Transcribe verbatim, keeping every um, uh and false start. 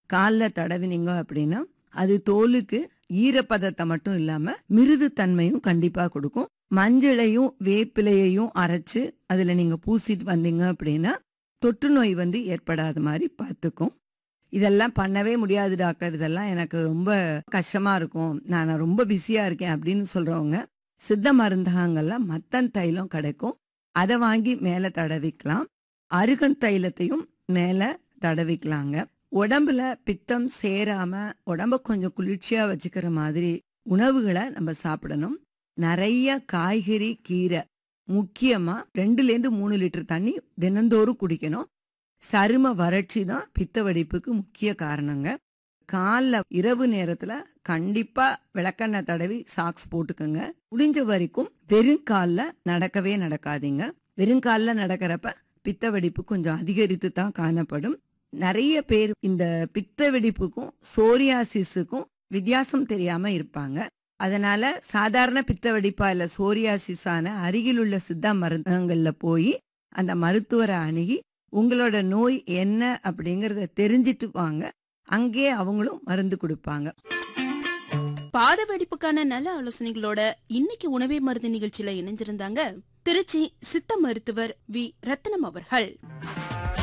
கால்ல தடவினீங்க அப்படின்னா அது தோலுக்கு ஈரப்பதத்தை மட்டும் இல்லாம மிருது தன்மையும் கண்டிப்பா கொடுக்கும். மஞ்சளையும் வேப்பிலையையும் அரைச்சு அதுல நீங்க பூசிட்டு வந்தீங்க அப்படின்னா தொற்று நோய் வந்து ஏற்படாத மாதிரி பார்த்துக்கும். இதெல்லாம் பண்ணவே முடியாது டாக்டர், இதெல்லாம் எனக்கு ரொம்ப கஷ்டமா இருக்கும், நான் ரொம்ப பிஸியா இருக்கேன் அப்படின்னு சொல்றவங்க சித்த மருந்தகங்கள்ல மத்தன் தைலம் கிடைக்கும். அதை வாங்கி மேல தடவிக்கலாம். அருகன் தைலத்தையும் மேல தடவிக்கலாங்க. உடம்புல பித்தம் சேராம உடம்ப கொஞ்சம் குளிர்ச்சியா வச்சுக்கிற மாதிரி உணவுகளை நம்ம சாப்பிடணும். நிறைய காய்கறி கீரை, முக்கியமா ரெண்டுல இருந்து மூணு லிட்டர் தண்ணி தினந்தோறும் குடிக்கணும். சரும வறட்சி தான் பித்த வெடிப்புக்கு முக்கிய காரணங்க. காலைல இரவு நேரத்துல கண்டிப்பா விளக்கெண்ணெய் தடவி சாக்ஸ் போட்டுக்கோங்க. முடிஞ்ச வரைக்கும் வெறும் கால்ல நடக்கவே நடக்காதீங்க. வெறும் கால்ல நடக்கிறப்ப பித்த வெடிப்பு கொஞ்சம் அதிகரித்து தான் காணப்படும். நிறைய பேர் இந்த பித்த வெடிப்புக்கும் சோரியாசிஸுக்கும் வித்தியாசம் தெரியாம இருப்பாங்க. அதனால சாதாரண பித்த வெடிப்பா இல்ல சோரியாசிஸான அருகில் உள்ள சித்தா மருந்தகங்கள்ல போய் அந்த மருத்துவரை அணுகி உங்களோட நோய் என்ன அப்படிங்கறத தெரிஞ்சிட்டு வாங்க. அங்கே அவங்களும் மருந்து கொடுப்பாங்க. பாத வெடிப்புக்கான நல்ல ஆலோசனைகளோட இன்னைக்கு உணவே மருந்து நிகழ்ச்சியில இணைஞ்சிருந்தாங்க திருச்சி சித்த மருத்துவர் வி ரத்னம் அவர்கள்.